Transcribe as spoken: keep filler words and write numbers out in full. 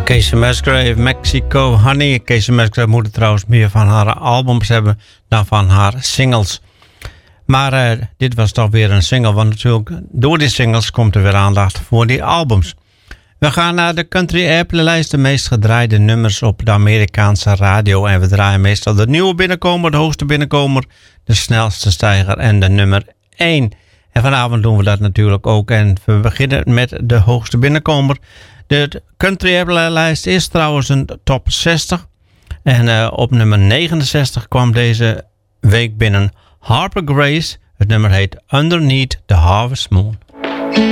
Casey Musgrave, Mexico Honey. Casey Musgrave moet trouwens meer van haar albums hebben dan van haar singles. Maar uh, dit was toch weer een single, want natuurlijk door die singles komt er weer aandacht voor die albums. We gaan naar de Country Airplay-lijst, de meest gedraaide nummers op de Amerikaanse radio. En we draaien meestal de nieuwe binnenkomer, de hoogste binnenkomer, de snelste stijger en de nummer één. En vanavond doen we dat natuurlijk ook. En we beginnen met de hoogste binnenkomer. De Country Airplay-lijst is trouwens een top zestig. En uh, op nummer negenenzestig kwam deze week binnen Harper Grace. Het nummer heet Underneath the Harvest Moon.